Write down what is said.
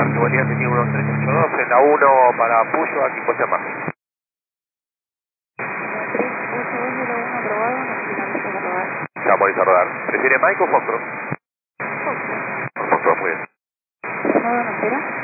Buen día, tenía 1382 en la 1 para Puyo, aquí José Mar. 38201 aprobado, nos finaliza a rodar. Ya podéis a rodar. ¿Prefiere Mike o Foxtrot? Foxtrot. Foxtrot, muy bien. Modo no espera.